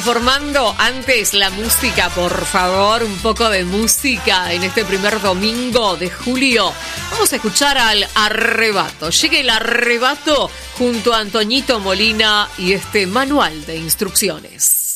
transformando. Antes la música, por favor, un poco de música en este primer domingo de julio. Vamos a escuchar al Arrebato. Llega el Arrebato junto a Antoñito Molina y este manual de instrucciones.